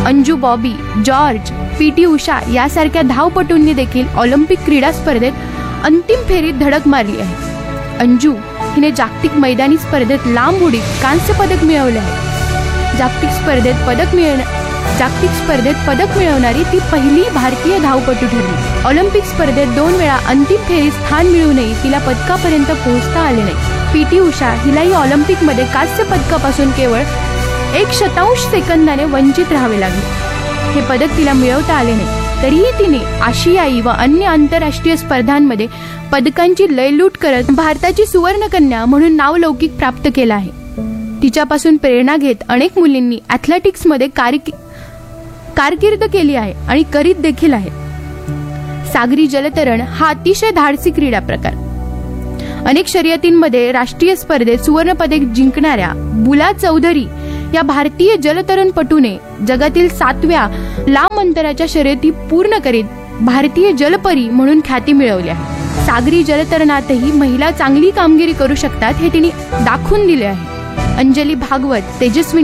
Anju Bobby, George, PT. Usha यासारख्या धावपटूंनी देखील Olympic क्रीडा स्पर्धेत अंतिम फेरीत धडक मारली आहे. अंजू हिने जागतिक मैदानी स्पर्धेत लांब उडीत कांस्य पदक मिळवले आहे. जागतिक स्पर्धेत पदक मिळवणारी ती पहिली भारतीय धावपटू ठरली. ऑलिम्पिक स्पर्धेत 2 वेळा अंतिम फेरीत स्थान मिळवूनही तिला पदकापर्यंत पोहोचता आले नाही. पी.टी. उषा हिलाही ऑलिम्पिकमध्ये कांस्य पदकापासून केवळ 1/100 सेकंदाने वंचित राहावे लागले. हे पदक तिला मिळवता आले नाही. तरीही तिने आशियाई व अन्य आंतरराष्ट्रीय स्पर्धांमध्ये पदकांची लयलूट करत भारताची सुवर्णकन्या म्हणून नावलौकिक प्राप्त केला आहे. तिच्यापासून प्रेरणा घेत अनेक मुलींनी ॲथलेटिक्समध्ये कारकीर्द केली आहे आणि करीत देखील आहे. सागरी जलतरण हा अतिशय धाडसी क्रीडा प्रकार. अनेक शर्यतींमध्ये राष्ट्रीय स्पर्धेत सुवर्णपदक जिंकणाऱ्या बुला चौधरी या भारतीय जलतरणपटूने जगातील 7व्या लांब अंतराच्या शर्यती पूर्ण करीत भारतीय जलपरी म्हणून ख्याती मिळवली आहे. सागरी जलतरणातही महिला चांगली कामगिरी करू शकतात हे तिने दाखवून दिले आहे. अंजली भागवत,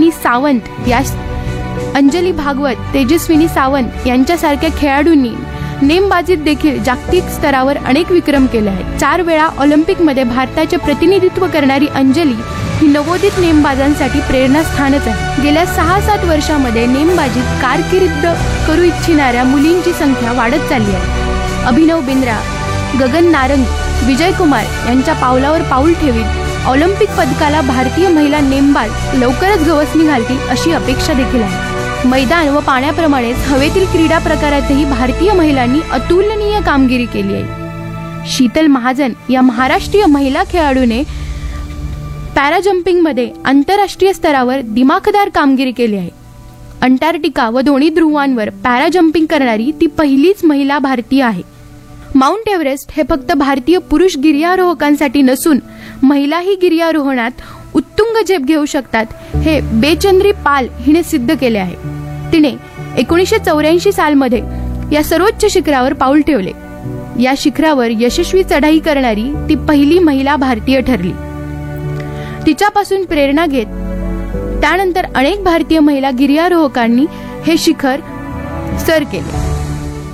तेजस्विनी सावंत यांच्यासारख्या खेळाडूंनी नेमबाजीत देखील जागतिक स्तरावर अनेक विक्रम केले आहेत. 4 वेळा ऑलिम्पिकमध्ये भारताचे प्रतिनिधित्व करणारी अंजली ही नवोदित नेमबाजांसाठी प्रेरणास्थानच आहे. गेल्या 6-7 वर्षांमध्ये नेमबाजीत कारकीर्द करू इच्छिणाऱ्या मुलींची संख्या वाढत चालली आहे. अभिनव बिंद्रा, गगन नारंग, विजय कुमार यांच्या पावलावर पाऊल ठेवीत ऑलिम्पिक पदकाला भारतीय महिला नेमबाज लवकरच गवसणी घालतील अशी अपेक्षा देखील आहे. मैदान व पाण्याप्रमाणेच हवेतील क्रीडा प्रकारातही भारतीय महिलांनी अतुलनीय कामगिरी केली आहे. शीतल महाजन या महाराष्ट्रीय महिला खेळाडूने पॅराजम्पिंगमध्ये आंतरराष्ट्रीय स्तरावर दिमाखदार कामगिरी केली आहे. अंटार्क्टिका व दोन्ही ध्रुवांवर पॅराजम्पिंग करणारी ती पहिलीच महिला भारतीय आहे. माउंट एव्हरेस्ट हे फक्त भारतीय पुरुष गिर्यारोहकांसाठी नसून महिलाही गिर्यारोहणात उत्तुंग झेप घेऊ शकतात हे बेचंद्री पाल हिने सिद्ध केले आहे. तिने 1984 सालमध्ये या सर्वोच्च शिखरावर पाऊल ठेवले. या शिखरावर यशस्वी चढाई करणारी ती पहिली महिला भारतीय ठरली. तिच्यापासून प्रेरणा घेत त्यानंतर अनेक भारतीय महिला गिर्यारोहकांनी हे शिखर सर केले.